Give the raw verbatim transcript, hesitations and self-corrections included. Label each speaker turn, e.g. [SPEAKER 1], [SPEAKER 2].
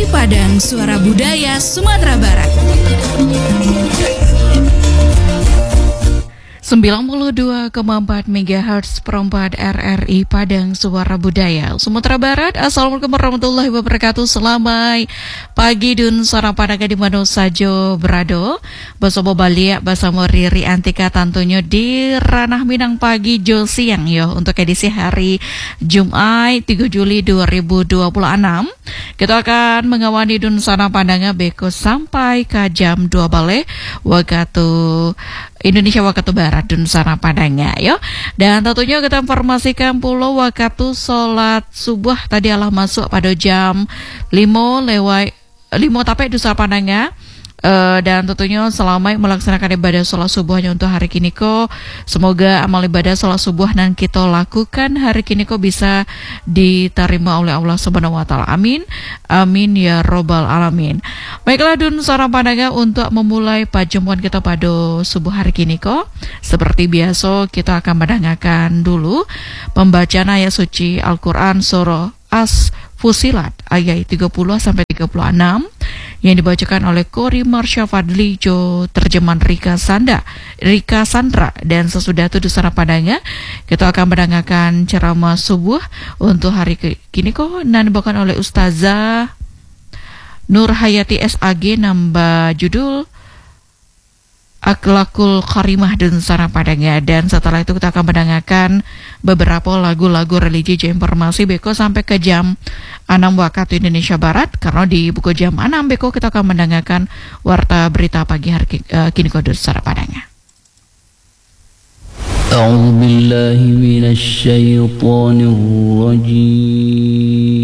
[SPEAKER 1] Padang, Suara Budaya Sumatera Barat. sembilan puluh dua koma empat megahertz perempat R R I Padang, Suara Budaya Sumatera Barat. Assalamualaikum warahmatullahi wabarakatuh. Selamat pagi dun Suara Padang di mana saja berado. Bersama balik bersama Riri Antika tentunya di ranah Minang Pagi Jo Siang yo untuk edisi hari Jumat tiga Juli dua ribu dua puluh enam. Kita akan mengawani dun Suara Padang beko sampai ke jam dua balik waktu Indonesia waktu Barat dun Sana Padangnya yo. Dan tentunya kita informasikan pulau waktu sholat subuh tadi Allah masuk pada jam lima lewat lima tape dun Sana Padangnya. Uh, dan tentunya selama melaksanakan ibadah sholat subuhnya untuk hari kini ko, semoga amal ibadah sholat subuh yang kita lakukan hari kini ko bisa diterima oleh Allah Subhanahu Wa Taala. Amin, amin ya robbal alamin. Baiklah dun seorang pandangan untuk memulai perjumpaan kita pada subuh hari kini ko, seperti biasa kita akan mendengarkan dulu pembacaan ayat suci Al-Quran surah As-Fusilat ayat tiga puluh sampai tiga puluh enam yang dibacakan oleh Kori Marsha Fadli Jo, terjemahan Rika Sanda, Rika Sandra. Dan sesudah itu di sana padanya kita akan mendengarkan ceramah subuh untuk hari kini kok dan dibawakan oleh Ustazah Nur Hayati S A G, nambah judul Akhlakul Karimah dan sana padanya. Dan setelah itu kita akan mendengarkan beberapa lagu-lagu religi informasi beko sampai ke jam enam waktu Indonesia Barat, karena di buku jam enam beko kita akan mendengarkan warta berita pagi hari uh, kini kode secara padanya.
[SPEAKER 2] A'udzu billahi minasy syaithanir rajim.